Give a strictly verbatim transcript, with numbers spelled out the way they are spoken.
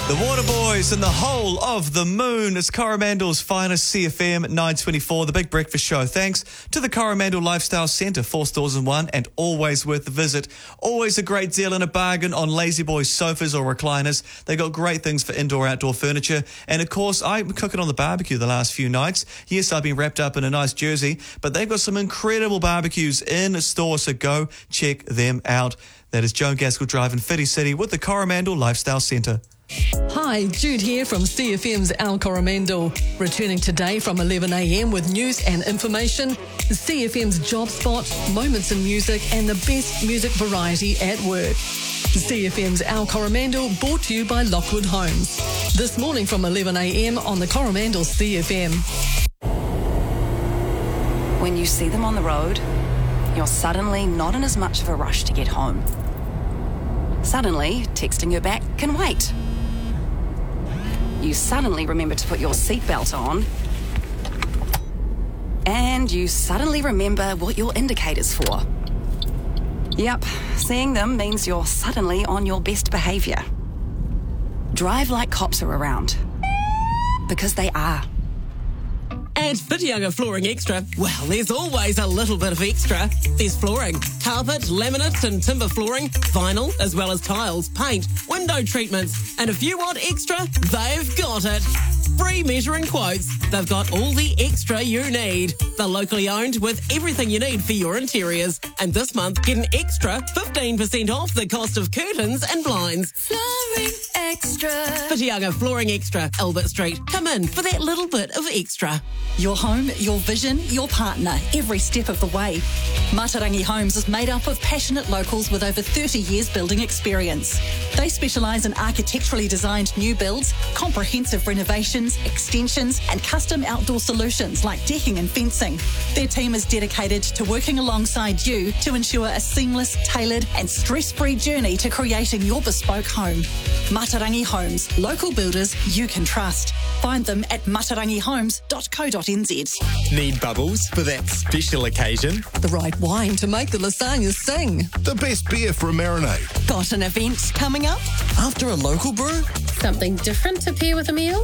The Waterboys and the whole of the moon. It's Coromandel's finest C F M nine twenty-four, the Big Breakfast Show. Thanks to the Coromandel Lifestyle Centre, four stores in one, and always worth the visit. Always a great deal and a bargain on Lazy Boy sofas or recliners. They got great things for indoor, outdoor furniture. And of course, I'm cooking on the barbecue the last few nights. Yes, I've been wrapped up in a nice jersey, but they've got some incredible barbecues in store, so go check them out. That is Joan Gaskell Drive in Whiti City with the Coromandel Lifestyle Centre. Hi, Jude here from C F M's Al Coromandel. Returning today from eleven a m with news and information, C F M's Job Spot, moments in music and the best music variety at work. C F M's Al Coromandel, brought to you by Lockwood Homes. This morning from eleven a m on the Coromandel C F M. When you see them on the road, you're suddenly not in as much of a rush to get home. Suddenly, texting her back can wait. You suddenly remember to put your seatbelt on. And you suddenly remember what your indicator's for. Yep, seeing them means you're suddenly on your best behaviour. Drive like cops are around. Because they are. At Whitianga Flooring Extra, well, there's always a little bit of extra. There's flooring, carpet, laminate and timber flooring, vinyl, as well as tiles, paint, window treatments. And if you want extra, they've got it. Free measuring quotes. They've got all the extra you need. They're locally owned with everything you need for your interiors. And this month, get an extra fifteen percent off the cost of curtains and blinds. Flooring Extra. Whitianga Flooring Extra, Albert Street. Come in for that little bit of extra. Your home, your vision, your partner, every step of the way. Matarangi Homes is made up of passionate locals with over thirty years building experience. They specialise in architecturally designed new builds, comprehensive renovations, extensions and custom outdoor solutions like decking and fencing. Their team is dedicated to working alongside you to ensure a seamless, tailored and stress-free journey to creating your bespoke home. Matarangi Homes, local builders you can trust. Find them at matarangi homes dot co dot n z. Need bubbles for that special occasion? The right wine to make the lasagnas sing. The best beer for a marinade. Got an event coming up? After a local brew? Something different to pair with a meal?